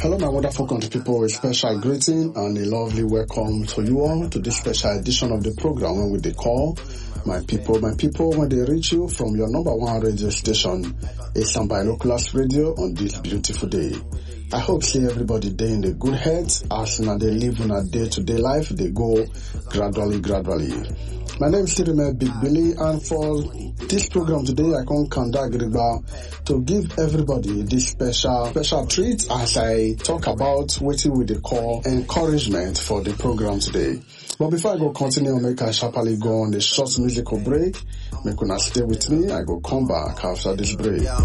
Hello, my wonderful country people. A special greeting and a lovely welcome to you all to this special edition of the program when we they call my people, when they reach you from your number one radio station, Asian Binoculars Radio on this beautiful day. I hope see everybody day in the good health as now they live on a day-to-day life. They go gradually. My name is Sirime Big Billy, and for this program today, I come Kanda to give everybody this special treat as I talk about what we they call encouragement for the program today. But before I go continue, make I sharply go on the short musical break. Make una stay with me. I go come back after this break.